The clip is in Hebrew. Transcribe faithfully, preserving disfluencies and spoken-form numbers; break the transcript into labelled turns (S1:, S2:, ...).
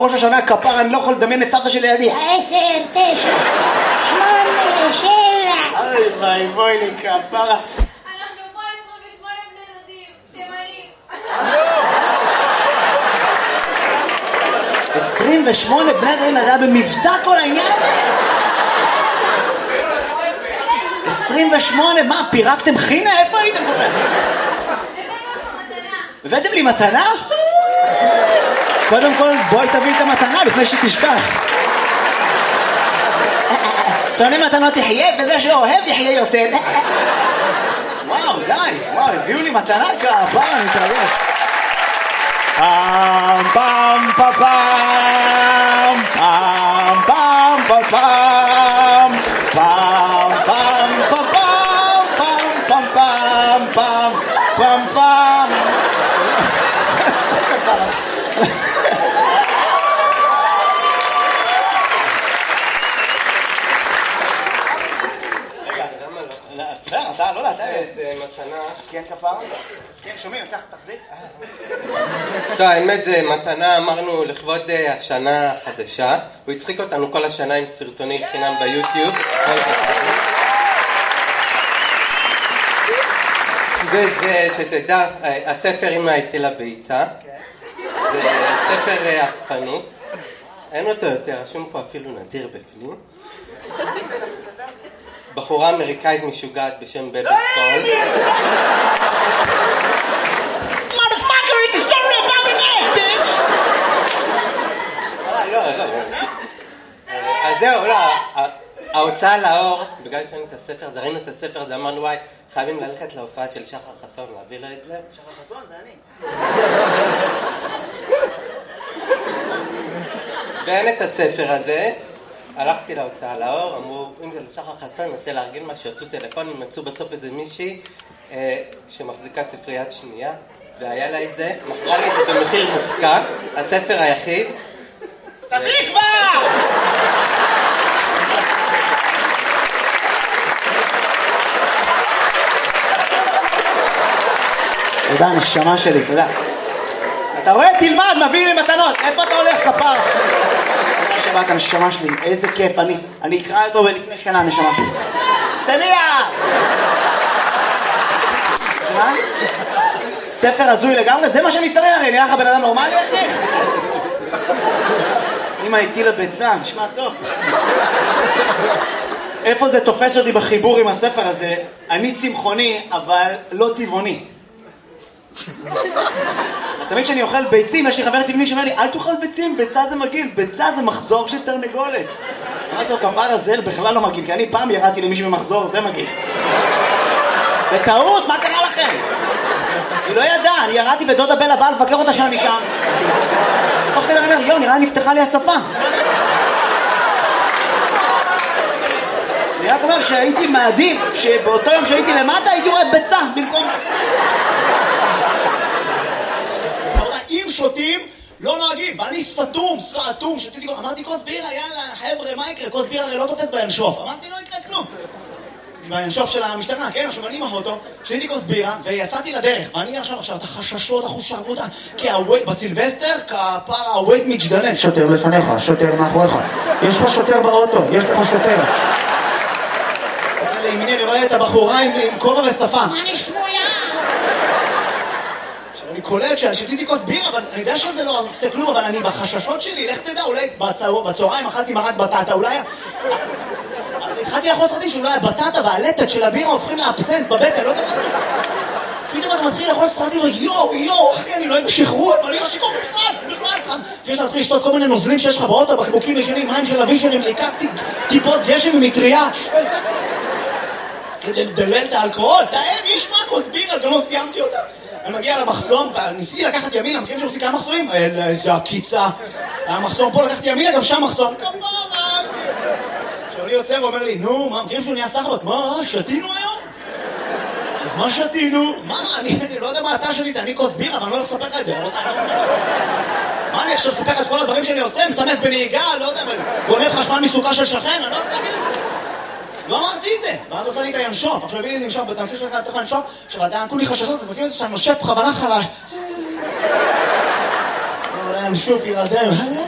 S1: ראש השנה כפר, אני לא יכול לדמיין את סבתא שלי לידי.
S2: עשר, תשע, שמונה, שבע.
S1: אוי ואי בואי לי כפרה.
S3: אנחנו פה עשרים ושמונה בני דודים, תימנים.
S1: עשרים ושמונה בני דודים, זה היה במבצע כל העניין הזה? עשרים ושמונה, מה, פירקתם חינה? איפה הייתם כל כך? הבאתם לי מתנה? קודם כל, בואי תביא את המתנה לפני שתשכח. שונא מתנות יחיה, וזה שאוהב יחיה יותר. וואו, די, וואו, הביאו לי מתנה כפרה, אני מתרגש. פעם, פעם, פעם, פעם, פעם, פעם, פעם, פעם, פעם, פעם, פעם, פעם, פעם, פעם, פעם. אתה, לא יודע, אתה
S4: איזה מתנה.
S1: כן, כפרה? כן, שומעים, ככה, תחזיק.
S4: טוב, האמת זה מתנה, אמרנו לכבוד השנה החדשה. הוא הצחיק אותנו כל השנה עם סרטוני חינם ביוטיוב. וזה, שתדע, הספר עם ההיטל הביצה. זה ספר אספנות. אין אותו יותר, רשום פה אפילו נדיר בפנים. בחורה אמריקאית משוגעת בשם בבי סול.
S2: Motherfucker, it's a story about an egg, bitch!
S4: אה, לא, לא. אז זהו, לא. ההוצאה לאור, בגלל שראינו את הספר, אז ראינו את הספר, אז אמרנו, וואי, חייבים ללכת להופעה של שחר חסון, להביא לו את זה.
S1: שחר חסון, זה אני.
S4: ואין את הספר הזה. הלכתי להוצאה לאור, אמרו, אם זה לשחר חסון, ננסה להרגיל מה שעשו טלפונים, מצאו בסוף איזה מישהי אה, שמחזיקה ספריית שנייה, והיה לה את זה, מכרה לי את זה במחיר מופקע, הספר היחיד.
S1: תביא כבר! תודה, נשמה שלי, תודה. אתה רואה? תלמד, מביא לי מתנות. איפה אתה הולך, כפר? תודה שבאת, נשמה שלי. איזה כיף. אני, אני אקרא אותו בלפני שנה, נשמה שלי. סטניה! זה מה? ספר הזוי לגמרי? זה מה שאני צריך, הרי נראה לך בן אדם נורמלי, אחי? אמא הטילה ביצה, נשמע טוב. איפה זה תופס אותי בחיבור עם הספר הזה? אני צמחוני, אבל לא טבעוני. אז תמיד כשאני אוכל ביצים, יש לי חבר טבעוני שאומר לי, אל תאכל ביצים, ביצה זה מגעיל, ביצה זה מחזור של תרנגולת. אמרתי לו, כפר הזה בכלל לא מגעיל, כי אני פעם ירדתי למישהו במחזור, זה מגעיל. בטעות, מה קרה לכם? היא לא ידעה, אני ירדתי ודודה בלה באה לבקר אותה שאני שם. תוך כדי אני אומר, יו, נראה נפתחה לי השפה. אני רק אומר שהייתי מעדיף, שבאותו יום שהייתי למטה הייתי רואה ביצה במקום... אם שותים, לא נוהגים, ואני סתום, סתום, שתיתי, אמרתי כוס בירה, יאללה, חבר'ה, מה יקרה? כוס בירה הרי לא תופס בינשוף. אמרתי, לא יקרה כלום. בינשוף של המשטרה, כן? עכשיו אני עם האוטו, שתיתי כוס בירה, ויצאתי לדרך. ואני עכשיו, עכשיו, את החששות, החושרמותה, כי בסילבסטר, כפר הווייז מתגדלן. שוטר לפניך, שוטר מאחוריך. יש לך שוטר באוטו, יש לך שוטר. לימיני, אני רואה את הבחורה עם כובע ושפה.
S2: מה נשמויה?
S1: אני קולט ששתיתי כוס בירה, אבל אני יודע שזה לא עושה כלום, אבל אני בחששות שלי, לך תדע, אולי בצהריים אכלתי מרק בטטה, אולי... התחלתי לאכול סרטים שאולי הבטטה והלטת של הבירה הופכים לאבסנט בבטן, לא יודע מה. פתאום אתה מתחיל לאכול סרטים ויואו, יואו, אחי, אני לא אוהב שחרור, אבל אני לא שיקור בכלל, בכלל. כי יש לך להתחיל לשתות כל מיני נוזלים שיש לך באוטו, בקבוקים ישנים, מים של אבישרים, לקחתי טיפות גשם ממטריה. כדי לדלל את האלכוהול, תאם, יש מה כוס בירה, גם לא סיימתי אותה. אני מגיע למחסום, ניסיתי לקחת ימינה, מכירים שעושים כמה מחסומים? איזה הקיצה. המחסום פה לקחתי ימינה, גם שם מחסום. כמובן. כשאני יוצא ואומר לי, נו, מה, מכירים שהוא נהיה סחבק? מה, שתינו היום? אז מה שתינו? מה, אני לא יודע מה אתה שתית, אני כוס בירה, אבל אני לא הולך לספר לך את זה. מה, אני עכשיו אספר לך את כל הדברים שאני עושה, מסמס בנהיגה, לא יודע, גונב חשמל מסוכה של שכן, אני לא יודע להגיד את זה. לא אמרתי את זה, ואז עושה לי את הינשוף, עכשיו הביא לי לנשוף, בתמשיך שלך לתוך הינשוף, עכשיו עדיין כולי חששות, אז מכיר את זה שאני נושף בכוונה חלש. אבל הינשוף ירדם,